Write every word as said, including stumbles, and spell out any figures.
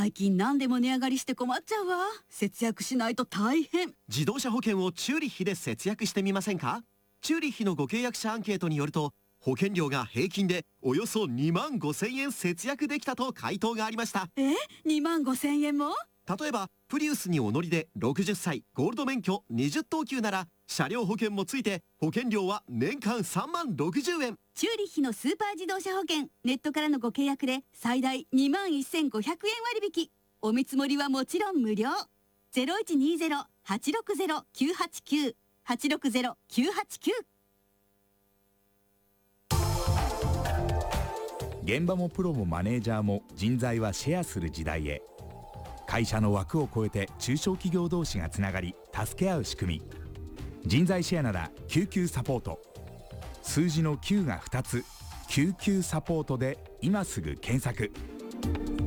最近何でも値上がりして困っちゃうわ。節約しないと大変。 自動車保険をチューリッヒで節約してみませんか？チューリッヒのご契約者アンケートによると、保険料が平均でおよそにまんごせんえん節約できたと回答がありました。 え、にまんごせんえんも？ 例えばプリウスにお乗りでろくじゅっさいゴールド免許にじゅっとうきゅうなら、車両保険もついて保険料は年間さんまんろくじゅうえん。 チューリッヒのスーパー自動車保険、ネットからのご契約で最大にまんせんごひゃくえん割引。お見積もりはもちろん無料。 ゼロいちにゼロ はちろくゼロ きゅうはちきゅう はちろくゼロ きゅうはちきゅう。 現場もプロもマネージャーも人材はシェアする時代へ。会社の枠を超えて中小企業同士がつながり助け合う仕組み、人材シェアなら救急サポート。数字のきゅうがふたつ、救急サポートで今すぐ検索。